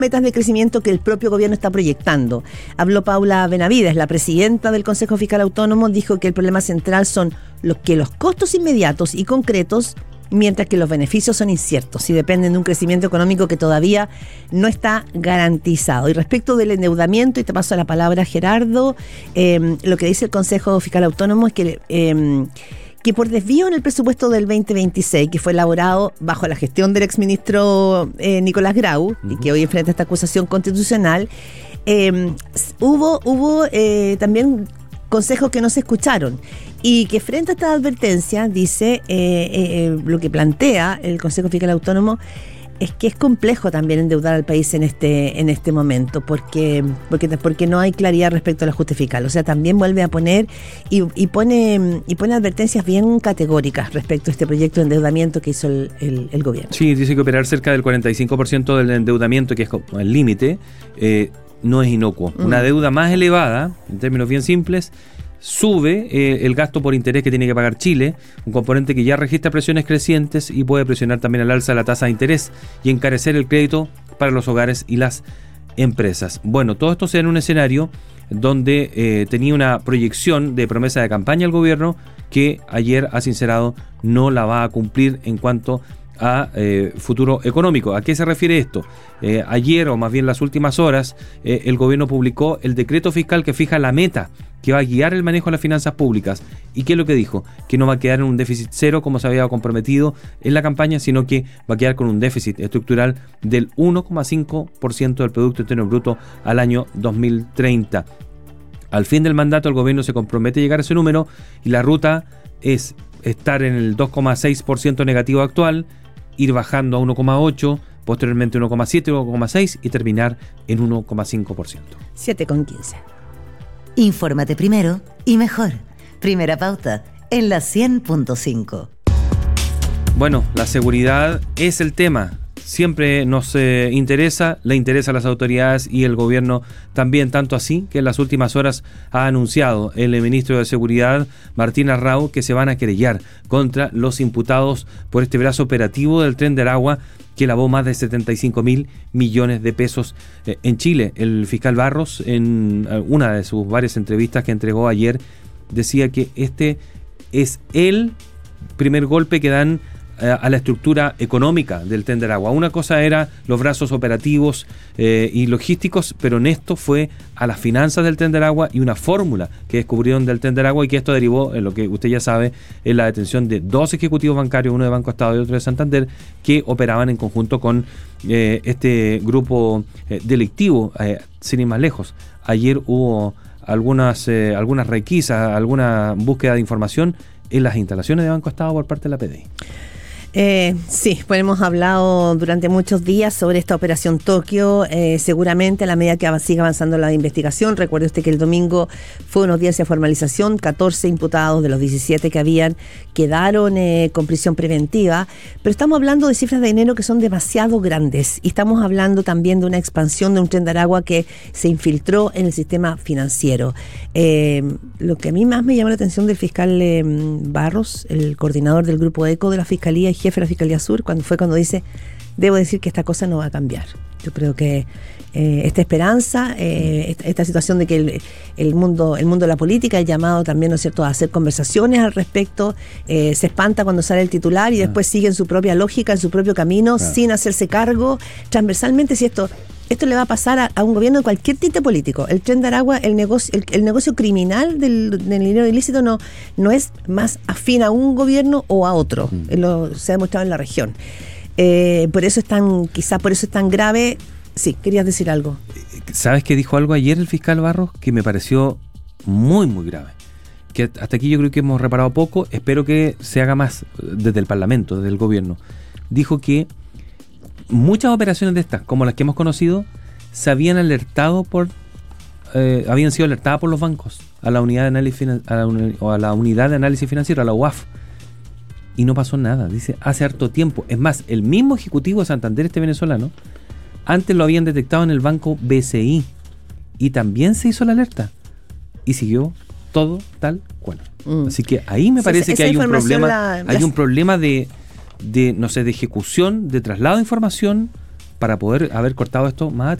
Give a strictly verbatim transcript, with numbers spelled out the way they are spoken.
metas de crecimiento que el propio gobierno está proyectando. Habló Paula Benavides, la presidenta del Consejo Fiscal Autónomo, dijo que el problema central son los que los costos inmediatos y concretos, mientras que los beneficios son inciertos y dependen de un crecimiento económico que todavía no está garantizado. Y respecto del endeudamiento, y te paso la palabra, Gerardo, eh, lo que dice el Consejo Fiscal Autónomo es que... Eh, que por desvío en el presupuesto del veinte veintiséis, que fue elaborado bajo la gestión del exministro eh, Nicolás Grau, uh-huh. y que hoy enfrenta esta acusación constitucional, eh, hubo, hubo eh, también consejos que no se escucharon, y que frente a esta advertencia, dice, eh, eh, lo que plantea el Consejo Fiscal Autónomo, es que es complejo también endeudar al país en este en este momento, porque porque porque no hay claridad respecto al ajuste fiscal. O sea, también vuelve a poner y, y pone y pone advertencias bien categóricas respecto a este proyecto de endeudamiento que hizo el, el, el gobierno. Sí, dice que operar cerca del cuarenta y cinco por ciento del endeudamiento, que es el límite, eh, no es inocuo. Mm. Una deuda más elevada, en términos bien simples, sube eh, el gasto por interés que tiene que pagar Chile, un componente que ya registra presiones crecientes y puede presionar también al alza la tasa de interés y encarecer el crédito para los hogares y las empresas. Bueno, todo esto se da en un escenario donde eh, tenía una proyección de promesa de campaña al gobierno que ayer ha sincerado no la va a cumplir en cuanto a eh, futuro económico. ¿A qué se refiere esto? Eh, ayer, o más bien las últimas horas, eh, el gobierno publicó el decreto fiscal que fija la meta que va a guiar el manejo de las finanzas públicas. ¿Y qué es lo que dijo? Que no va a quedar en un déficit cero como se había comprometido en la campaña, sino que va a quedar con un déficit estructural del uno coma cinco por ciento del Producto Interno Bruto al año dos mil treinta. Al fin del mandato, el gobierno se compromete a llegar a ese número y la ruta es estar en el dos coma seis por ciento negativo actual, ir bajando a uno coma ocho por ciento, posteriormente uno coma siete por ciento, uno coma seis por ciento y terminar en uno coma cinco por ciento. siete coma quince. Infórmate primero y mejor. Primera Pauta en la cien punto cinco. Bueno, la seguridad es el tema. Siempre nos eh, interesa, le interesa a las autoridades y el gobierno también, tanto así que en las últimas horas ha anunciado el ministro de Seguridad, Martín Arrau, que se van a querellar contra los imputados por este brazo operativo del Tren de Aragua que lavó más de setenta y cinco mil millones de pesos eh, en Chile. El fiscal Barros, en una de sus varias entrevistas que entregó ayer, decía que este es el primer golpe que dan a la estructura económica del Tren de Aragua. Una cosa era los brazos operativos eh, y logísticos, pero en esto fue a las finanzas del Tren de Aragua y una fórmula que descubrieron del Tren de Aragua, y que esto derivó en lo que usted ya sabe, en la detención de dos ejecutivos bancarios, uno de Banco Estado y otro de Santander, que operaban en conjunto con eh, este grupo eh, delictivo, eh, sin ir más lejos. Ayer hubo algunas, eh, algunas requisas, alguna búsqueda de información en las instalaciones de Banco Estado por parte de la P D I. Eh, sí, pues hemos hablado durante muchos días sobre esta operación Tokio, eh, seguramente a la medida que siga avanzando la investigación. Recuerde usted que el domingo fue una audiencia de formalización, catorce imputados de los diecisiete que habían quedaron eh, con prisión preventiva, pero estamos hablando de cifras de dinero que son demasiado grandes y estamos hablando también de una expansión de un Tren de Aragua que se infiltró en el sistema financiero. Eh, lo que a mí más me llamó la atención del fiscal eh, Barros, el coordinador del Grupo ECO de la Fiscalía y jefe de la Fiscalía Sur, cuando fue cuando dice: debo decir que esta cosa no va a cambiar. Yo creo que eh, esta esperanza, eh, esta, esta situación de que el, el mundo el mundo de la política ha llamado también, ¿no es cierto?, a hacer conversaciones al respecto, eh, se espanta cuando sale el titular y después sigue en su propia lógica, en su propio camino, claro, sin hacerse cargo transversalmente. Si esto esto le va a pasar a, a un gobierno de cualquier tipo político. El Tren de Aragua, el negocio el, el negocio criminal del, del dinero ilícito no, no es más afín a un gobierno o a otro. Mm. Lo, se ha demostrado en la región. Eh, por eso es tan, quizás por eso es tan grave. Sí, querías decir algo. ¿Sabes que dijo algo ayer el fiscal Barros que me pareció muy, muy grave? Que hasta aquí yo creo que hemos reparado poco, espero que se haga más desde el Parlamento, desde el gobierno. Dijo que muchas operaciones de estas, como las que hemos conocido, se habían alertado por, eh, habían sido alertadas por los bancos a la unidad de análisis a la, uni, o a la unidad de análisis financiero, a la U A F, y no pasó nada. Dice, hace harto tiempo. Es más, el mismo ejecutivo de Santander, este venezolano, antes lo habían detectado en el banco B C I y también se hizo la alerta y siguió todo tal cual. Mm. Así que ahí me sí, parece que hay un problema, la, hay un problema de de, no sé, de ejecución, de traslado de información para poder haber cortado esto más a